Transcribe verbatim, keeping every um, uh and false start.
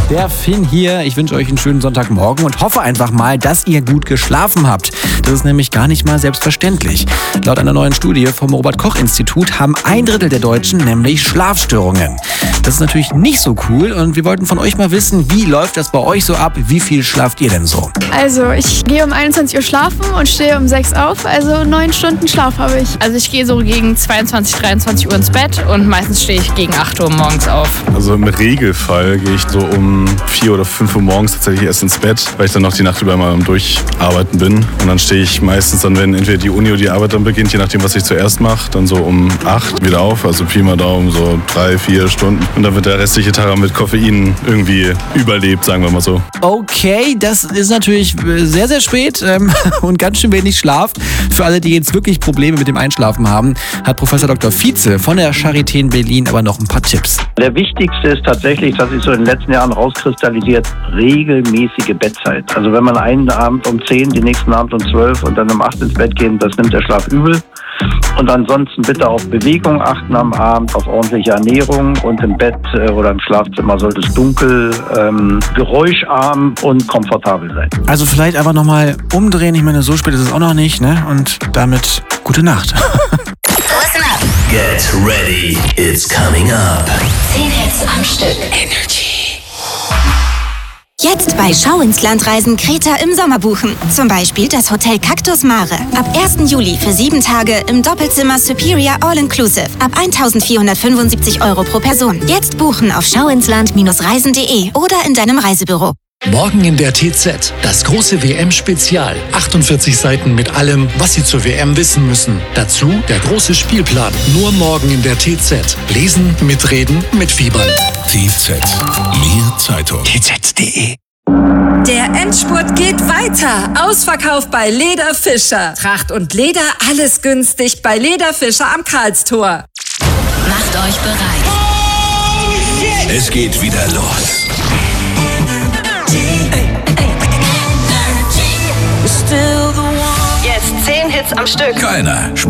Der Finn hier. Ich wünsche euch einen schönen Sonntagmorgen und hoffe einfach mal, dass ihr gut geschlafen habt. Das ist nämlich gar nicht mal selbstverständlich. Laut einer neuen Studie vom Robert-Koch-Institut haben ein Drittel der Deutschen nämlich Schlafstörungen. Das ist natürlich nicht so cool und wir wollten von euch mal wissen, wie läuft das bei euch so ab? Wie viel schlaft ihr denn so? Also ich gehe um einundzwanzig Uhr schlafen und stehe um sechs auf, also neun Stunden Schlaf habe ich. Also ich gehe so gegen zweiundzwanzig, dreiundzwanzig Uhr ins Bett und meistens stehe ich gegen acht Uhr morgens auf. Also im Regelfall gehe ich so um vier oder fünf Uhr morgens tatsächlich erst ins Bett, weil ich dann noch die Nacht über mal am Durcharbeiten bin. Und dann stehe ich meistens dann, wenn entweder die Uni oder die Arbeit dann beginnt, je nachdem, was ich zuerst mache, dann so um acht wieder auf, also Pi mal Daumen, so drei, vier Stunden. Und dann wird der restliche Tag mit Koffein irgendwie überlebt, sagen wir mal so. Okay, das ist natürlich sehr, sehr spät ähm, und ganz schön wenig Schlaf. Für alle, die jetzt wirklich Probleme mit dem Einschlafen haben, hat Professor Doktor Vize von der Charité in Berlin aber noch ein paar Tipps. Der wichtigste ist tatsächlich, dass sich so in den letzten Jahren rauskristallisiert, regelmäßige Bettzeit. Also wenn man einen Abend um zehn, den nächsten Abend um zwölf und dann um acht ins Bett gehen, das nimmt der Schlaf übel. Und ansonsten bitte auf Bewegung achten am Abend, auf ordentliche Ernährung und im Bett äh, oder im Schlafzimmer sollte es dunkel, ähm, geräuscharm und komfortabel sein. Also vielleicht einfach nochmal umdrehen. Ich meine, so spät ist es auch noch nicht, ne? Und damit gute Nacht. Listen up. Get ready, it's coming up. zehn Hits am Stück. Energy. Jetzt bei Schau ins Land reisen Kreta im Sommer buchen. Zum Beispiel das Hotel Cactus Mare. Ab ersten Juli für sieben Tage im Doppelzimmer Superior All-Inclusive. Ab eintausendvierhundertfünfundsiebzig Euro pro Person. Jetzt buchen auf schauinsland Reisen punkt de oder in deinem Reisebüro. Morgen in der T Z, das große W M-Spezial. achtundvierzig Seiten mit allem, was Sie zur W M wissen müssen. Dazu der große Spielplan. Nur morgen in der T Z. Lesen, mitreden, mitfiebern. T Z. Mehr Zeitung. T Z punkt de. Der Endspurt geht weiter. Ausverkauf bei Leder Fischer. Tracht und Leder, alles günstig bei Leder Fischer am Karlstor. Macht euch bereit. Es geht wieder los. Jetzt zehn Hits am Stück. Keiner